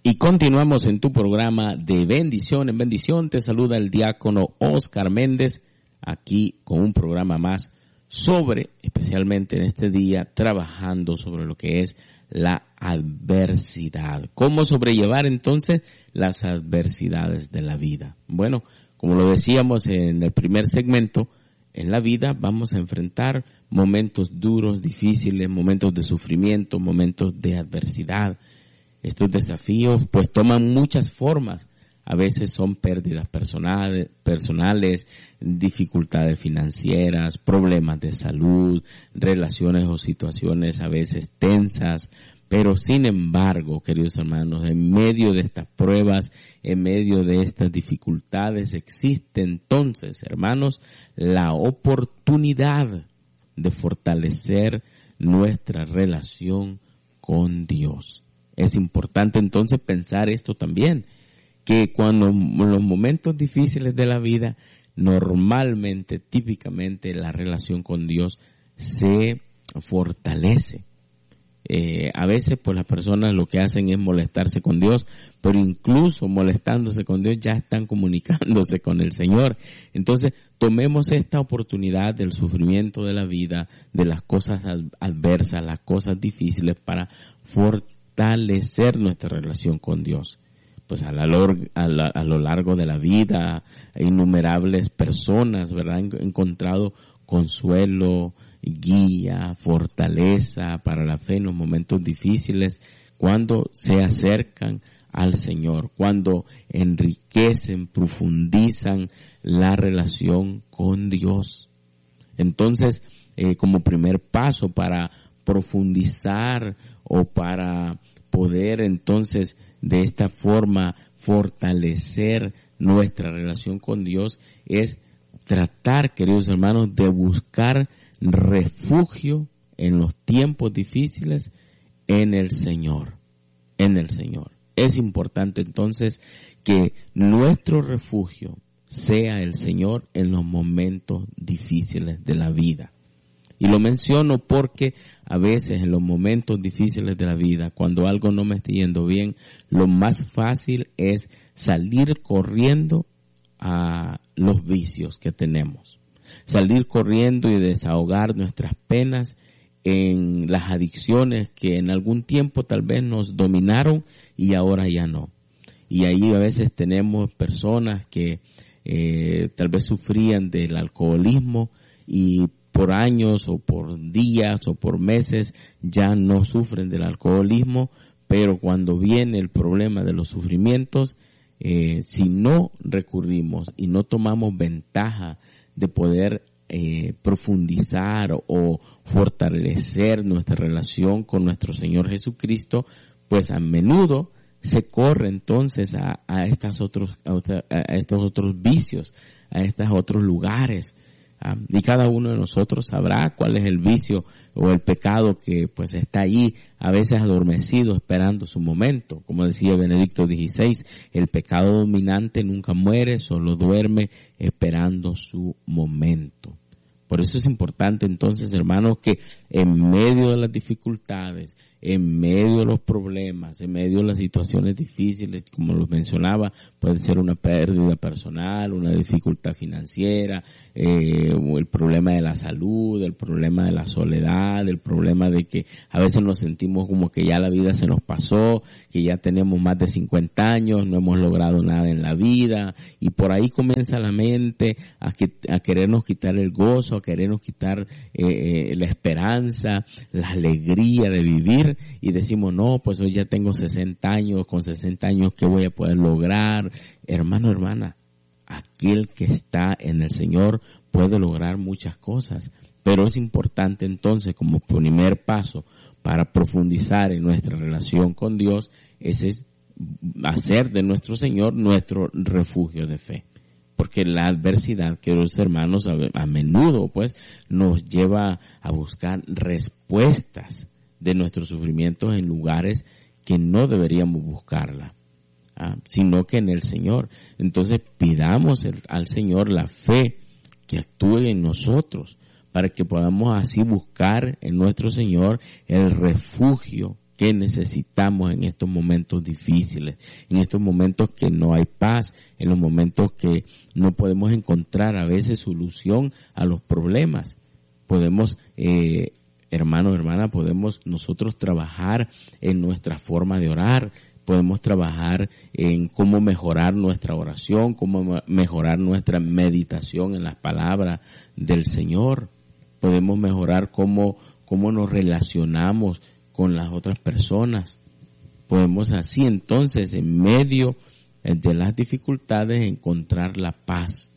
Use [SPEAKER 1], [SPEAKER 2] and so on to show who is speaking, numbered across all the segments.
[SPEAKER 1] Y continuamos en tu programa de bendición en bendición. Te saluda el diácono Oscar Méndez, aquí con un programa más sobre, especialmente en este día, trabajando sobre lo que es la adversidad. ¿Cómo sobrellevar entonces las adversidades de la vida? Bueno, como lo decíamos en el primer segmento, en la vida vamos a enfrentar momentos duros, difíciles, momentos de sufrimiento, momentos de adversidad. Estos desafíos pues toman muchas formas. A veces son pérdidas personales, dificultades financieras, problemas de salud, relaciones o situaciones a veces tensas. Pero sin embargo, queridos hermanos, en medio de estas pruebas, en medio de estas dificultades, existe entonces, hermanos, la oportunidad de fortalecer nuestra relación con Dios. Es importante entonces pensar esto también, que cuando en los momentos difíciles de la vida, normalmente, típicamente, la relación con Dios se fortalece. A veces pues las personas lo que hacen es molestarse con Dios, pero incluso molestándose con Dios ya están comunicándose con el Señor. Entonces tomemos esta oportunidad del sufrimiento de la vida, de las cosas adversas, las cosas difíciles, para fortalecer nuestra relación con Dios. Pues a lo largo de la vida, innumerables personas, ¿verdad?, han encontrado consuelo, guía, fortaleza para la fe en los momentos difíciles, cuando se acercan al Señor, cuando enriquecen, profundizan la relación con Dios. Entonces, como primer paso para profundizar o para poder entonces de esta forma fortalecer nuestra relación con Dios, es tratar, queridos hermanos, de buscar refugio en los tiempos difíciles en el Señor, en el Señor. Es importante entonces que nuestro refugio sea el Señor en los momentos difíciles de la vida. Y lo menciono porque a veces en los momentos difíciles de la vida, cuando algo no me está yendo bien, lo más fácil es salir corriendo a los vicios que tenemos. Salir corriendo y desahogar nuestras penas en las adicciones que en algún tiempo tal vez nos dominaron y ahora ya no. Y ahí a veces tenemos personas que tal vez sufrían del alcoholismo y por años o por días o por meses ya no sufren del alcoholismo, pero cuando viene el problema de los sufrimientos, si no recurrimos y no tomamos ventaja de poder profundizar o fortalecer nuestra relación con nuestro Señor Jesucristo, pues a menudo se corre entonces a estos otros vicios, a estos otros lugares. Y cada uno de nosotros sabrá cuál es el vicio o el pecado que pues está ahí, a veces adormecido, esperando su momento. Como decía Benedicto XVI, el pecado dominante nunca muere, solo duerme esperando su momento. Por eso es importante entonces, hermanos, que en medio de las dificultades, en medio de los problemas, en medio de las situaciones difíciles, como lo mencionaba, puede ser una pérdida personal, una dificultad financiera, el problema de la salud, el problema de la soledad, el problema de que a veces nos sentimos como que ya la vida se nos pasó, que ya tenemos más de 50 años, no hemos logrado nada en la vida, y por ahí comienza la mente a querernos quitar el gozo, a querernos quitar la esperanza, la alegría de vivir, y decimos, no, pues hoy ya tengo 60 años, con 60 años, ¿qué voy a poder lograr? Hermano, hermana, aquel que está en el Señor puede lograr muchas cosas, pero es importante entonces, como primer paso para profundizar en nuestra relación con Dios, es hacer de nuestro Señor nuestro refugio de fe. Porque la adversidad, queridos hermanos, a menudo pues nos lleva a buscar respuestas de nuestros sufrimientos en lugares que no deberíamos buscarla, sino que en el Señor. Entonces pidamos al Señor la fe que actúe en nosotros para que podamos así buscar en nuestro Señor el refugio ¿Qué necesitamos en estos momentos difíciles? En estos momentos que no hay paz, en los momentos que no podemos encontrar a veces solución a los problemas. Podemos, hermano, hermana, podemos nosotros trabajar en nuestra forma de orar, podemos trabajar en cómo mejorar nuestra oración, cómo mejorar nuestra meditación en las palabras del Señor. Podemos mejorar cómo nos relacionamos con las otras personas. Podemos así entonces, en medio de las dificultades, encontrar la paz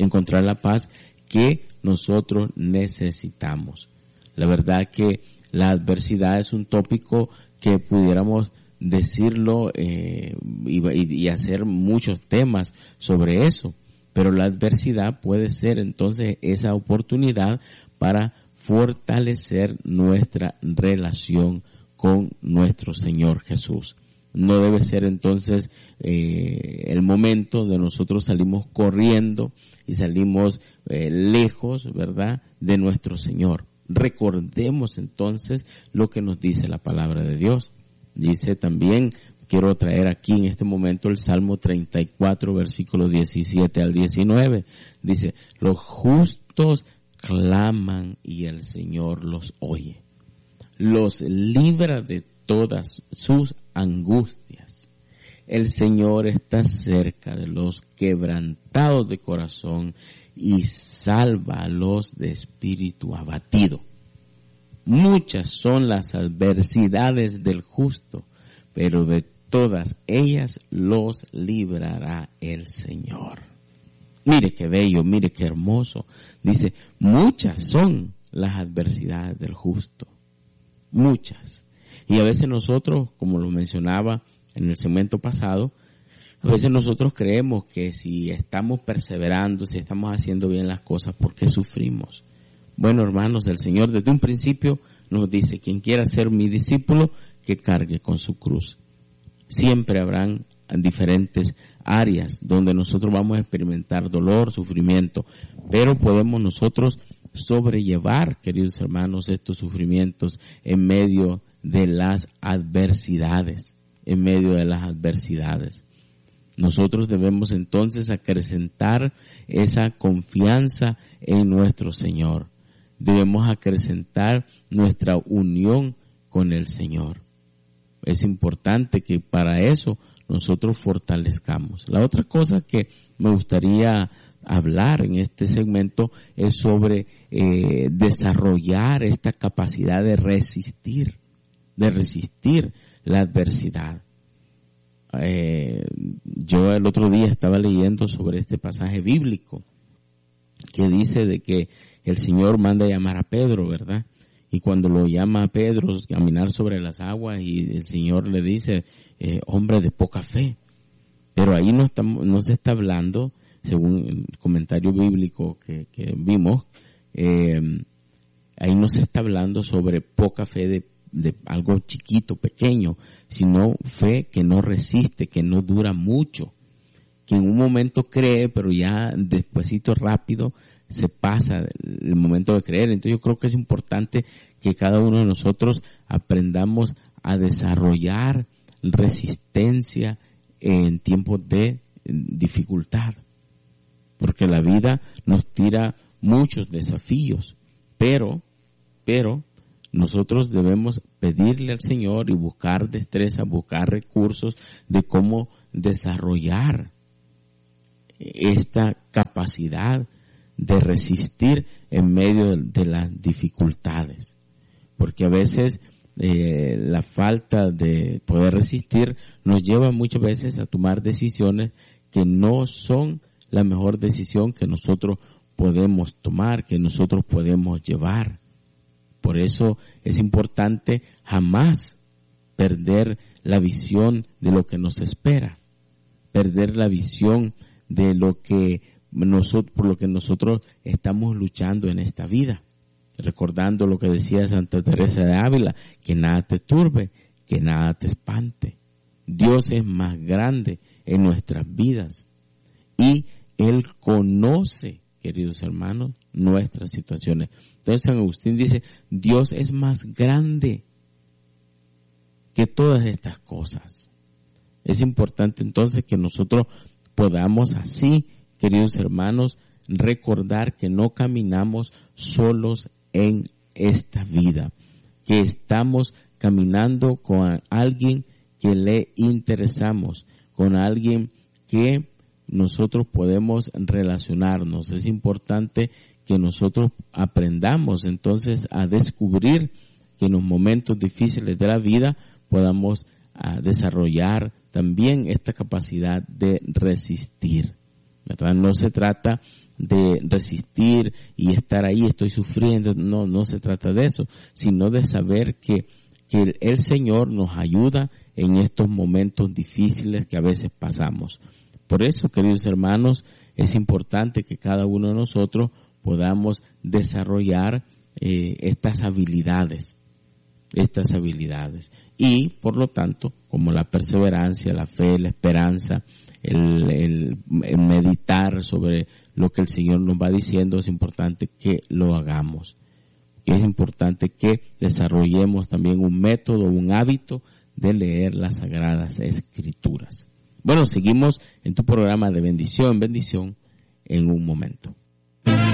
[SPEAKER 1] que nosotros necesitamos. La verdad que la adversidad es un tópico que pudiéramos decirlo y hacer muchos temas sobre eso, pero la adversidad puede ser entonces esa oportunidad para fortalecer nuestra relación con nuestro Señor Jesús. No debe ser entonces el momento de nosotros salimos corriendo y salimos lejos, ¿verdad?, de nuestro Señor. Recordemos entonces lo que nos dice la palabra de Dios. Dice también, quiero traer aquí en este momento el Salmo 34, versículos 17 al 19. Dice, los justos claman y el Señor los oye. Los libra de todas sus angustias. El Señor está cerca de los quebrantados de corazón y salva a los de espíritu abatido. Muchas son las adversidades del justo, pero de todas ellas los librará el Señor. Mire qué bello, mire qué hermoso. Dice, muchas son las adversidades del justo. Muchas. Y a veces nosotros, como lo mencionaba en el segmento pasado, a veces nosotros creemos que si estamos perseverando, si estamos haciendo bien las cosas, ¿por qué sufrimos? Bueno, hermanos, el Señor desde un principio nos dice, quien quiera ser mi discípulo, que cargue con su cruz. Siempre habrán diferentes áreas donde nosotros vamos a experimentar dolor, sufrimiento, pero podemos nosotros sobrellevar, queridos hermanos, estos sufrimientos en medio de las adversidades, Nosotros debemos entonces acrecentar esa confianza en nuestro Señor. Debemos acrecentar nuestra unión con el Señor. Es importante que para eso nosotros fortalezcamos. La otra cosa que me gustaría hablar en este segmento es sobre desarrollar esta capacidad de resistir la adversidad. Yo el otro día estaba leyendo sobre este pasaje bíblico que dice de que el Señor manda a llamar a Pedro, ¿verdad? Y cuando lo llama a Pedro, caminar sobre las aguas, y el Señor le dice, hombre de poca fe. Pero ahí no se está hablando, según el comentario bíblico que vimos, ahí no se está hablando sobre poca fe de algo chiquito, pequeño, sino fe que no resiste, que no dura mucho, que en un momento cree, pero ya despuesito rápido se pasa el momento de creer. Entonces yo creo que es importante que cada uno de nosotros aprendamos a desarrollar resistencia en tiempos de dificultad, porque la vida nos tira muchos desafíos, pero nosotros debemos pedirle al Señor y buscar destreza, buscar recursos de cómo desarrollar esta capacidad de resistir en medio de las dificultades. Porque a veces la falta de poder resistir nos lleva muchas veces a tomar decisiones que no son la mejor decisión que nosotros podemos tomar, que nosotros podemos llevar. Por eso es importante jamás perder la visión de lo que nos espera, perder la visión de lo que por lo que nosotros estamos luchando en esta vida. Recordando lo que decía Santa Teresa de Ávila, que nada te turbe, que nada te espante. Dios es más grande en nuestras vidas y Él conoce, queridos hermanos, nuestras situaciones. Entonces San Agustín dice, Dios es más grande que todas estas cosas. Es importante entonces que nosotros podamos así, queridos hermanos, recordar que no caminamos solos en esta vida, que estamos caminando con alguien que le interesamos, con alguien que nosotros podemos relacionarnos. Es importante que nosotros aprendamos entonces a descubrir que en los momentos difíciles de la vida podamos desarrollar también esta capacidad de resistir, ¿verdad? No se trata de resistir y estar ahí, estoy sufriendo, no se trata de eso, sino de saber que el Señor nos ayuda en estos momentos difíciles que a veces pasamos. Por eso, queridos hermanos, es importante que cada uno de nosotros podamos desarrollar estas habilidades y, por lo tanto, como la perseverancia, la fe, la esperanza, el meditar sobre lo que el Señor nos va diciendo, es importante que lo hagamos. Es importante que desarrollemos también un método, un hábito de leer las Sagradas Escrituras. Bueno, seguimos en tu programa de bendición en un momento.